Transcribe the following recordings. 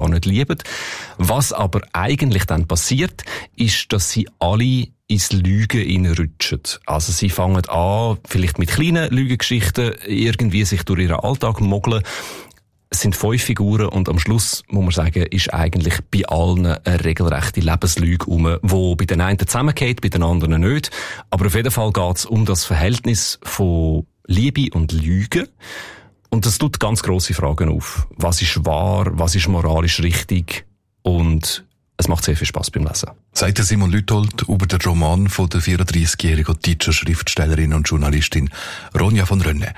gar nicht lieben. Was aber eigentlich dann passiert, ist, dass sie alle ins Lügen hineinrutschen. Also sie fangen an, vielleicht mit kleinen Lügengeschichten irgendwie sich durch ihren Alltag mogeln. Es sind 5 Figuren und am Schluss, muss man sagen, ist eigentlich bei allen eine regelrechte Lebenslüge rum, wo bei den einen zusammengeht, bei den anderen nicht. Aber auf jeden Fall geht es um das Verhältnis von Liebe und Lüge. Und das tut ganz grosse Fragen auf. Was ist wahr? Was ist moralisch richtig? Und es macht sehr viel Spass beim Lesen. Sagt Simon Lüthold über den Roman von der 34-jährigen deutschen Schriftstellerin und Journalistin Ronja von Rönne.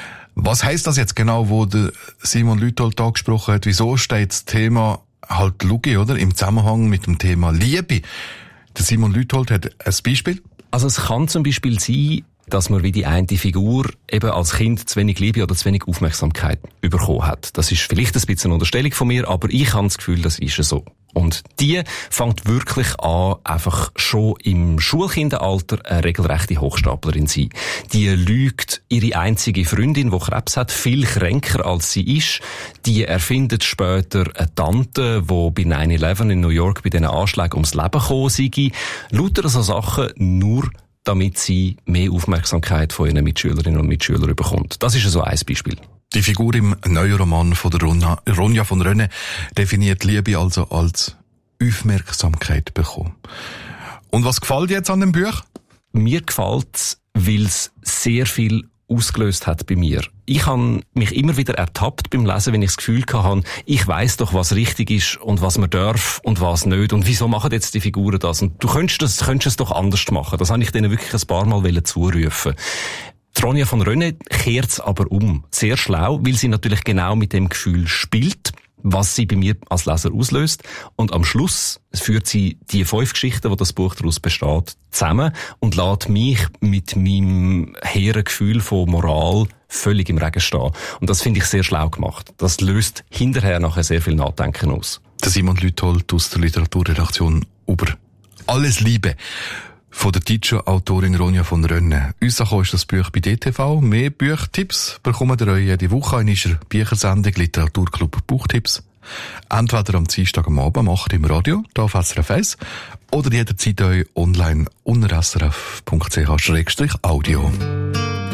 Was heisst das jetzt genau, wo der Simon Lüthold angesprochen hat? Wieso steht das Thema halt Lugi, oder? Im Zusammenhang mit dem Thema Liebe. Der Simon Lüthold hat ein Beispiel. Also es kann zum Beispiel sein, dass man wie die eine Figur eben als Kind zu wenig Liebe oder zu wenig Aufmerksamkeit bekommen hat. Das ist vielleicht ein bisschen eine Unterstellung von mir, aber ich habe das Gefühl, das ist so. Und die fängt wirklich an, einfach schon im Schulkinderalter eine regelrechte Hochstaplerin zu sein. Die lügt ihre einzige Freundin, die Krebs hat, viel kränker als sie ist. Die erfindet später eine Tante, die bei 9/11 in New York bei diesen Anschlägen ums Leben gekommen sei. Lauter so Sachen nur, damit sie mehr Aufmerksamkeit von ihren Mitschülerinnen und Mitschülern bekommt. Das ist so ein Beispiel. Die Figur im neuen Roman von der Ronja von Rönne definiert Liebe also als Aufmerksamkeit bekommen. Und was gefällt dir jetzt an dem Buch? Mir gefällt's, weil es sehr viel ausgelöst hat bei mir. Ich habe mich immer wieder ertappt beim Lesen, wenn ich das Gefühl hatte, ich weiss doch, was richtig ist und was man darf und was nicht. Und wieso machen jetzt die Figuren das? Und du könntest es doch anders machen. Das habe ich denen wirklich ein paar Mal zurufen. Die Ronja von Rönne kehrt's aber um. Sehr schlau, weil sie natürlich genau mit dem Gefühl spielt, was sie bei mir als Leser auslöst. Und am Schluss führt sie die 5 Geschichten, die das Buch daraus besteht, zusammen und lässt mich mit meinem hehren Gefühl von Moral völlig im Regen stehen. Und das finde ich sehr schlau gemacht. Das löst hinterher nachher sehr viel Nachdenken aus. Der Simon Lüthold aus der Literaturredaktion über Alles Liebe von der deutschen Autorin Ronja von Rönne. Rausgekommen ist das Buch bei DTV. Mehr Buchtipps bekommt ihr euch jede Woche in unserer Büchersendung Literaturclub Buchtipps. Entweder am Dienstag am Abend um 8 im Radio, hier auf SRF 1, oder jederzeit euch online unter srf.ch/audio.